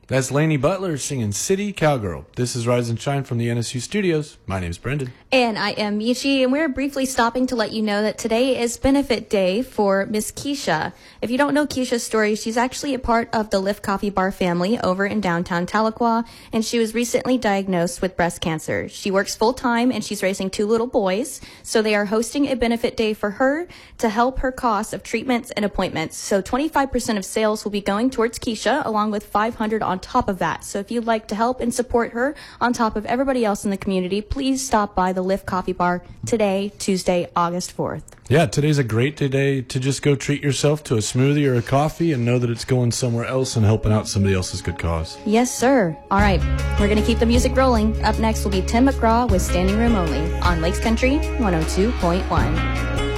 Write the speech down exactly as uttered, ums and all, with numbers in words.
That's Lainey Butler singing City Cowgirl. This is Rise and Shine from the N S U studios. My name's Brendan. And I am Michi, and we're briefly stopping to let you know that today is benefit day for Miss Keisha. If you don't know Keisha's story, she's actually a part of the Lift Coffee Bar family over in downtown Tahlequah, and she was recently diagnosed with breast cancer. She works full-time, and she's raising two little boys, so they are hosting a benefit day for her to help her costs of treatments and appointments. So twenty-five percent of sales will be going towards Keisha, along with five hundred dollars on top of that. So if you'd like to help and support her on top of everybody else in the community, please stop by the Lift Coffee Bar today, Tuesday, August fourth. Yeah, today's a great day to just go treat yourself to a smoothie or a coffee and know that it's going somewhere else and helping out somebody else's good cause. Yes, sir. All right, we're going to keep the music rolling. Up next will be Tim McGraw with Standing Room Only on Lakes Country one oh two point one.